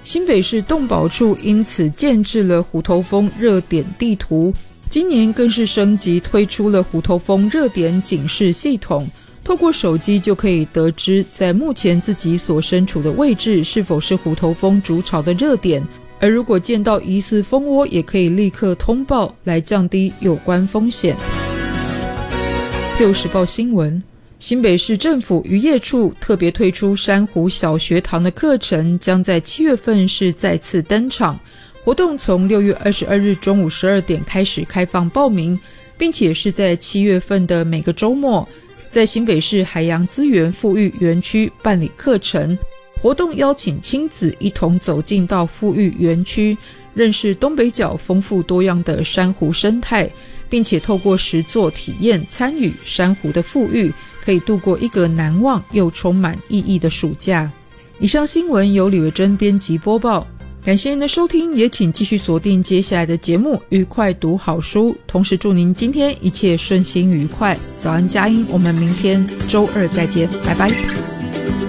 新北市动保处因此建置了虎头蜂热点地图，今年更是升级推出了虎头蜂热点警示系统，透过手机就可以得知在目前自己所身处的位置是否是虎头蜂筑巢的热点，而如果见到疑似蜂窝也可以立刻通报，来降低有关风险。自由时报新闻，新北市政府渔业处特别推出珊瑚小学堂的课程，将在7月份是再次登场。活动从6月22日中午12点开始开放报名，并且是在7月份的每个周末，在新北市海洋资源复育园区办理课程。活动邀请亲子一同走进到复育园区，认识东北角丰富多样的珊瑚生态，并且透过实作体验参与珊瑚的复育，可以度过一个难忘又充满意义的暑假。以上新闻由李维珍编辑播报，感谢您的收听，也请继续锁定接下来的节目，愉快读好书。同时祝您今天一切顺心愉快。早安佳音，我们明天周二再见，拜拜。